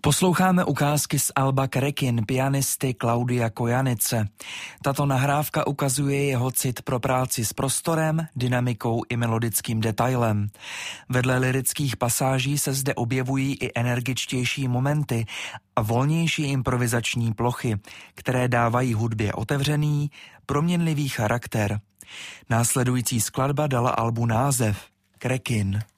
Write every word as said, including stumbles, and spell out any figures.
Posloucháme ukázky z alba Krekin pianisty Claudia Kojanice. Tato nahrávka ukazuje jeho cit pro práci s prostorem, dynamikou i melodickým detailem. Vedle lyrických pasáží se zde objevují i energičtější momenty a volnější improvizační plochy, které dávají hudbě otevřený, proměnlivý charakter. Následující skladba dala albu název Krekin.